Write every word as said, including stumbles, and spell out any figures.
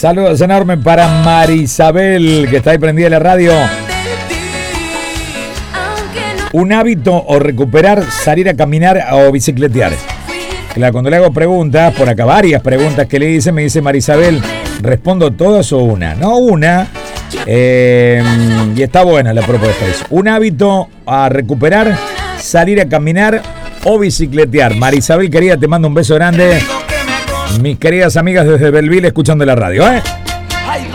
Saludos enormes para Marisabel, que está ahí prendida en la radio. Un hábito o recuperar, salir a caminar o bicicletear. Claro, cuando le hago preguntas, por acá varias preguntas que le hice, me dice Marisabel, ¿respondo todas o una? No, una. Eh, y está buena la propuesta. Es un hábito a recuperar, salir a caminar o bicicletear. Marisabel, querida, te mando un beso grande. Mis queridas amigas desde Belleville escuchando la radio, ¿eh?